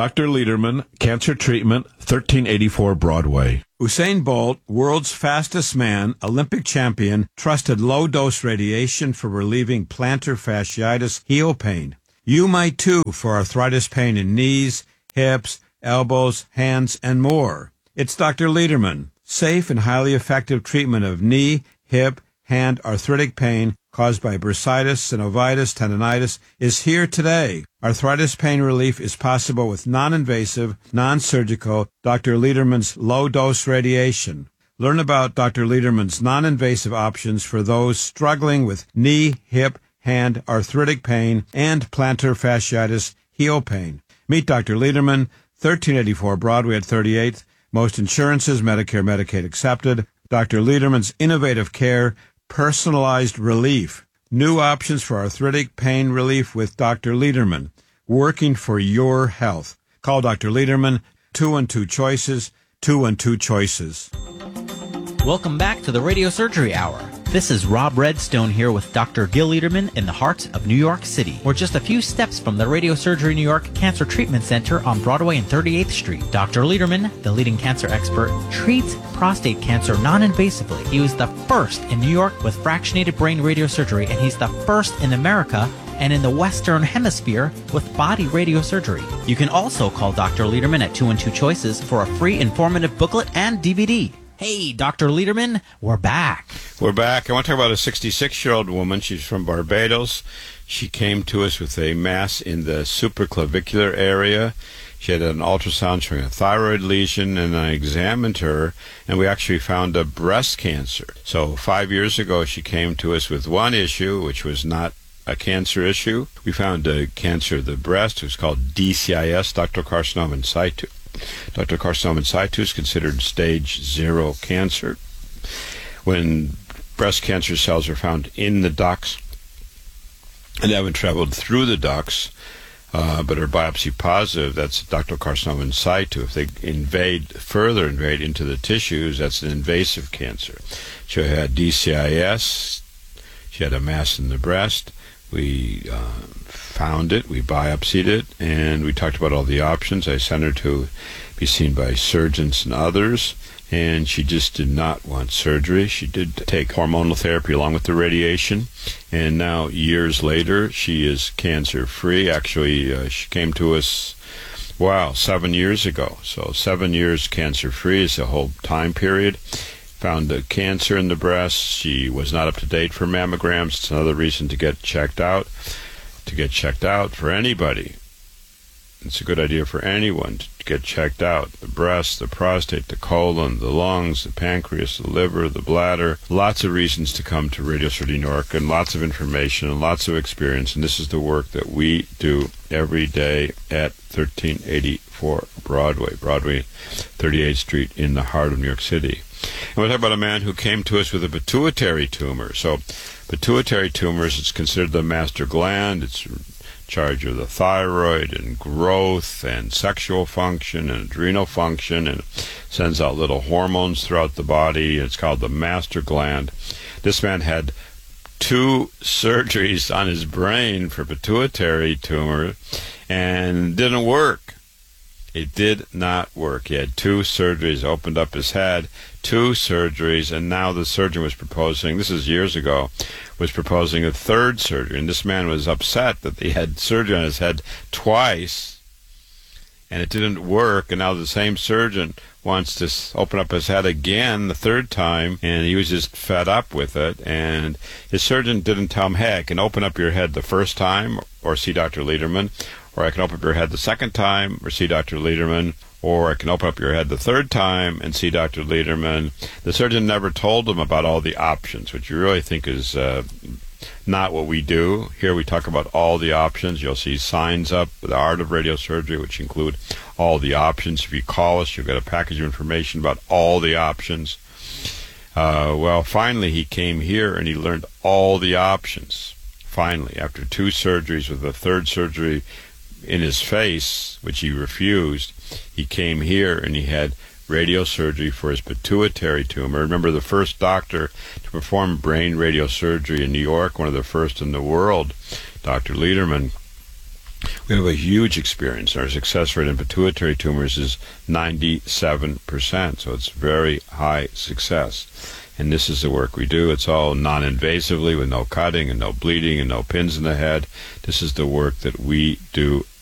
Dr. Lederman, Cancer Treatment, 1384 Broadway. Usain Bolt, world's fastest man, Olympic champion, trusted low-dose radiation for relieving plantar fasciitis heel pain. You might too for arthritis pain in knees, hips, elbows, hands, and more. It's Dr. Lederman. Safe and highly effective treatment of knee, hip, hand arthritic pain caused by bursitis, synovitis, tendonitis is here today. Arthritis pain relief is possible with non-invasive, non-surgical Dr. Lederman's low-dose radiation. Learn about Dr. Lederman's non-invasive options for those struggling with knee, hip, hand arthritic pain and plantar fasciitis heel pain. Meet Dr. Lederman, 1384 Broadway at 38th. Most insurances, Medicare, Medicaid accepted. Dr. Lederman's innovative care, personalized relief. New options for arthritic pain relief with Dr. Lederman. Working for your health. Call Dr. Lederman, 212 Choices, 212 Choices. Welcome back to the Radio Surgery Hour. This is Rob Redstone here with Dr. Gil Lederman in the heart of New York City. We're just a few steps from the Radio Surgery New York Cancer Treatment Center on Broadway and 38th Street. Dr. Lederman, the leading cancer expert, treats prostate cancer non-invasively. He was the first in New York with fractionated brain radiosurgery, and he's the first in America and in the Western Hemisphere with body radiosurgery. You can also call Dr. Lederman at 212 Choices for a free informative booklet and DVD. Hey, Dr. Lederman, we're back. We're back. I want to talk about a 66-year-old woman. She's from Barbados. She came to us with a mass in the supraclavicular area. She had an ultrasound showing a thyroid lesion, and I examined her, and we actually found a breast cancer. So 5 years ago, she came to us with one issue, which was not a cancer issue. We found a cancer of the breast. It was called DCIS, ductal carcinoma in situ. Ductal carcinoma in situ is considered stage 0 cancer. When breast cancer cells are found in the ducts and haven't traveled through the ducts, but are biopsy positive, that's ductal carcinoma in situ. If they further invade into the tissues, that's an invasive cancer. She had DCIS. She had a mass in the breast. We found it, we biopsied it, and we talked about all the options. I sent her to be seen by surgeons and others, and she just did not want surgery. She did take hormonal therapy along with the radiation, and now years later she is cancer-free. Actually, she came to us, 7 years ago. So 7 years cancer-free is the whole time period. Found a cancer in the breast. She was not up to date for mammograms. It's another reason to get checked out. To get checked out for anybody. It's a good idea for anyone to get checked out. The breast, the prostate, the colon, the lungs, the pancreas, the liver, the bladder. Lots of reasons to come to Radio Surgery New York, and lots of information and lots of experience. And this is the work that we do every day at 1384 Broadway, 38th Street in the heart of New York City. And we'll talk about a man who came to us with a pituitary tumor. So pituitary tumors, it's considered the master gland. It's in charge of the thyroid and growth and sexual function and adrenal function, and sends out little hormones throughout the body. It's called the master gland. This man had 2 surgeries on his brain for pituitary tumor and didn't work. It did not work. He had 2 surgeries, opened up his head, 2 surgeries, and now the surgeon was proposing, this is years ago, was proposing a 3rd surgery. And this man was upset that he had surgery on his head twice, and it didn't work, and now the same surgeon wants to open up his head again the 3rd time, and he was just fed up with it. And his surgeon didn't tell him, hey, I can open up your head the first time, or see Dr. Lederman, or I can open up your head the 2nd time, or see Dr. Lederman, or I can open up your head the 3rd time and see Dr. Lederman. The surgeon never told him about all the options, which you really think is not what we do. Here we talk about all the options. You'll see signs up, The Art of Radiosurgery, which include all the options. If you call us, you'll get a package of information about all the options. Finally he came here and he learned all the options. Finally, after 2 surgeries, with a 3rd surgery in his face, which he refused, he came here and he had radiosurgery for his pituitary tumor. Remember, the first doctor to perform brain radiosurgery in New York, one of the first in the world, Dr. Lederman, We have a huge experience. Our success rate in pituitary tumors is 97%, so it's very high success. And this is the work we do. It's all non-invasively with no cutting and no bleeding and no pins in the head. This is the work that we do